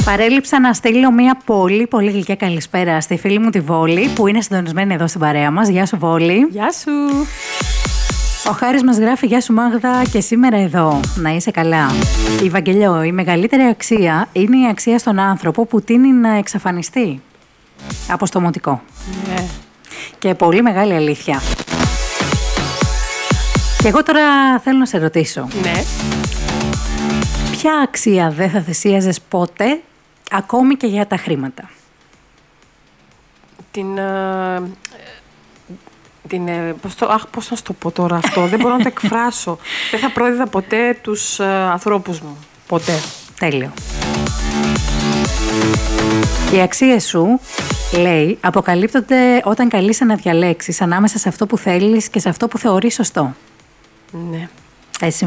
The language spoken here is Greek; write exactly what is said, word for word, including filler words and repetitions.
Παρέλειψα να στείλω μια πολύ πολύ γλυκιά καλησπέρα στη φίλη μου τη Βόλη, που είναι συντονισμένη εδώ στην παρέα μας. Γεια σου Βόλη. Γεια σου. Ο Χάρης μας γράφει «Γεια σου Μάγδα και σήμερα εδώ, να είσαι καλά». Η Βαγγελιό, η μεγαλύτερη αξία είναι η αξία στον άνθρωπο που τείνει να εξαφανιστεί. Αποστομωτικό. Ναι. Και πολύ μεγάλη αλήθεια. Και εγώ τώρα θέλω να σε ρωτήσω. Ναι. Ποια αξία δεν θα θυσίαζες ποτέ, ακόμη και για τα χρήματα? Την... ε, την ε, πώς, το, αχ, πώς να σου το πω τώρα αυτό. Δεν μπορώ να το εκφράσω. Δεν θα πρόδιδα ποτέ τους ε, ανθρώπους μου. Ποτέ. Τέλειο. Οι αξίες σου, λέει, αποκαλύπτονται όταν καλείσαι να διαλέξεις ανάμεσα σε αυτό που θέλεις και σε αυτό που θεωρείς σωστό. Ναι. Έτσι